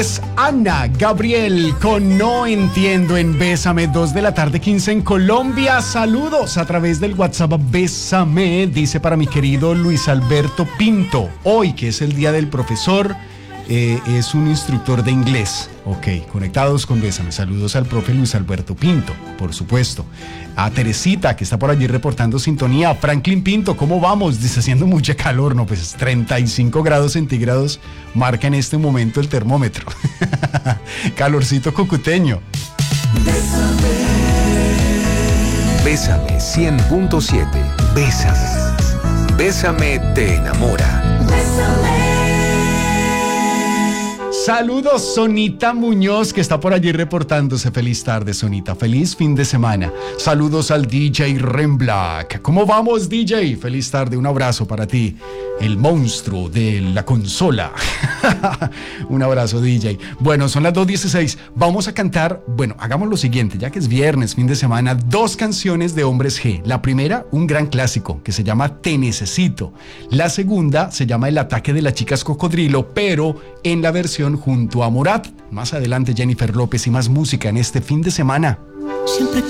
Es Ana Gabriel con No Entiendo en Bésame, 2:15 en Colombia. Saludos a través del WhatsApp Bésame, dice para mi querido Luis Alberto Pinto. Hoy, que es el día del profesor, es un instructor de inglés. Ok, conectados con Bésame. Saludos al profe Luis Alberto Pinto, por supuesto. A Teresita, que está por allí reportando sintonía. Franklin Pinto, ¿cómo vamos? Dice, haciendo mucha calor, ¿no? Pues 35 grados centígrados marca en este momento el termómetro. Calorcito cocuteño. Bésame 100.7. Bésame. Bésame te enamora. Bésame. Saludos, Sonita Muñoz, que está por allí reportándose. Feliz tarde, Sonita. Feliz fin de semana. Saludos al DJ Remblack. ¿Cómo vamos, DJ? Feliz tarde. Un abrazo para ti, el monstruo de la consola. Un abrazo, DJ. Bueno, son las 2:16. Vamos a cantar, bueno, hagamos lo siguiente, ya que es viernes, fin de semana, 2 canciones de Hombres G. La primera, un gran clásico, que se llama Te Necesito. La segunda se llama El Ataque de las Chicas Cocodrilo, pero en la versión junto a Morat. Más adelante Jennifer López y más música en este fin de semana. Siempre